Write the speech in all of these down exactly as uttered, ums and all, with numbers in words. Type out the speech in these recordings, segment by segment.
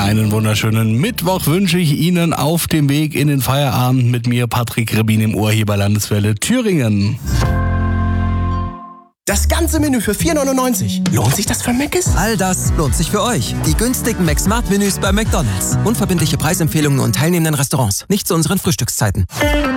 Einen wunderschönen Mittwoch wünsche ich Ihnen auf dem Weg in den Feierabend mit mir, Patrick Rebin im Ohr hier bei Landeswelle Thüringen. Das ganze Menü für vier neunundneunzig. Lohnt sich das für Mc's? All das lohnt sich für euch. Die günstigen McSmart-Menüs bei McDonald's. Unverbindliche Preisempfehlungen und teilnehmenden Restaurants. Nicht zu unseren Frühstückszeiten.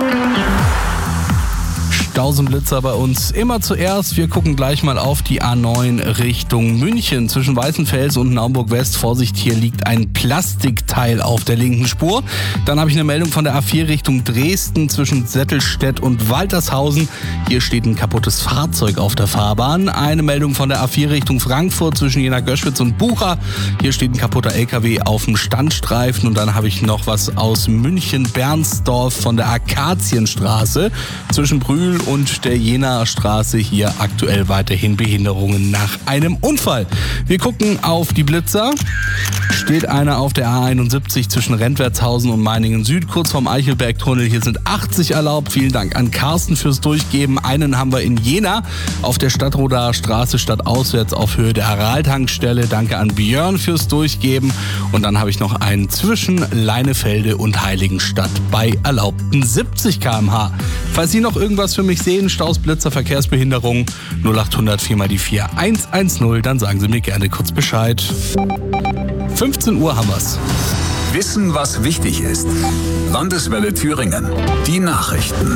Stausenblitzer bei uns immer zuerst. Wir gucken gleich mal auf die A neun Richtung München. Zwischen Weißenfels und Naumburg-West. Vorsicht, hier liegt ein Plastikteil auf der linken Spur. Dann habe ich eine Meldung von der A vier Richtung Dresden zwischen Settelstedt und Waltershausen. Hier steht ein kaputtes Fahrzeug auf der Fahrbahn. Eine Meldung von der A vier Richtung Frankfurt zwischen Jena-Göschwitz und Bucha. Hier steht ein kaputter L K W auf dem Standstreifen. Und dann habe ich noch was aus München-Bernsdorf von der Akazienstraße zwischen Brühl und der Jenaer Straße. Hier aktuell weiterhin Behinderungen nach einem Unfall. Wir gucken auf die Blitzer. Steht einer auf der A einundsiebzig zwischen Rentwertshausen und Meiningen Süd, kurz vorm Eichelbergtunnel. Hier sind achtzig erlaubt. Vielen Dank an Carsten fürs Durchgeben. Einen haben wir in Jena auf der Stadtrodaer Straße stadtauswärts auf Höhe der Aral-Tankstelle. Danke an Björn fürs Durchgeben. Und dann habe ich noch einen zwischen Leinefelde und Heiligenstadt bei erlaubten siebzig Kilometer pro Stunde. Falls Sie noch irgendwas für mich sehen, Staus, Blitzer, Verkehrsbehinderung, null achthundert vier mal die vier eins eins null, dann sagen Sie mir gerne kurz Bescheid. fünfzehn Uhr haben wir's. Wissen, was wichtig ist. Landeswelle Thüringen. Die Nachrichten.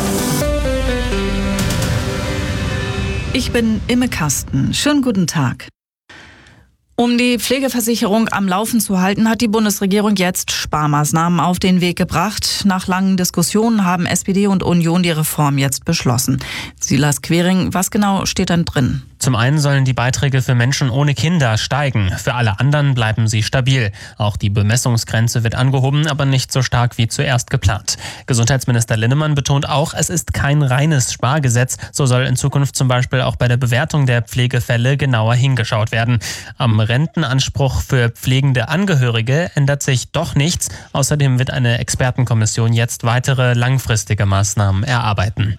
Ich bin Imme Kasten. Schönen guten Tag. Um die Pflegeversicherung am Laufen zu halten, hat die Bundesregierung jetzt Sparmaßnahmen auf den Weg gebracht. Nach langen Diskussionen haben S P D und Union die Reform jetzt beschlossen. Silas Quering, was genau steht denn drin? Zum einen sollen die Beiträge für Menschen ohne Kinder steigen. Für alle anderen bleiben sie stabil. Auch die Bemessungsgrenze wird angehoben, aber nicht so stark wie zuerst geplant. Gesundheitsminister Linnemann betont auch, es ist kein reines Spargesetz. So soll in Zukunft zum Beispiel auch bei der Bewertung der Pflegefälle genauer hingeschaut werden. Am Rentenanspruch für pflegende Angehörige ändert sich doch nichts. Außerdem wird eine Expertenkommission jetzt weitere langfristige Maßnahmen erarbeiten.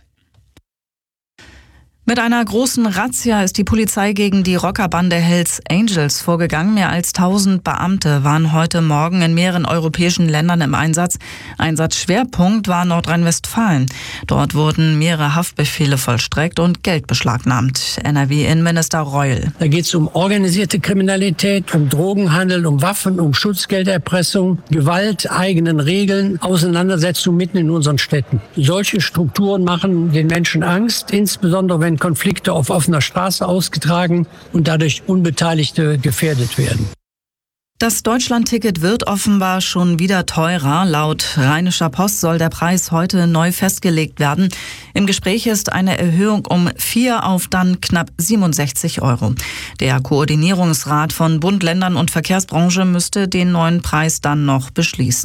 Mit einer großen Razzia ist die Polizei gegen die Rockerbande Hells Angels vorgegangen. Mehr als tausend Beamte waren heute Morgen in mehreren europäischen Ländern im Einsatz. Einsatzschwerpunkt war Nordrhein-Westfalen. Dort wurden mehrere Haftbefehle vollstreckt und Geld beschlagnahmt. N R W-Innenminister Reul. Da geht es um organisierte Kriminalität, um Drogenhandel, um Waffen, um Schutzgelderpressung, Gewalt, eigenen Regeln, Auseinandersetzung mitten in unseren Städten. Solche Strukturen machen den Menschen Angst, insbesondere wenn Konflikte auf offener Straße ausgetragen und dadurch Unbeteiligte gefährdet werden. Das Deutschlandticket wird offenbar schon wieder teurer. Laut Rheinischer Post soll der Preis heute neu festgelegt werden. Im Gespräch ist eine Erhöhung um vier auf dann knapp siebenundsechzig Euro. Der Koordinierungsrat von Bund, Ländern und Verkehrsbranche müsste den neuen Preis dann noch beschließen.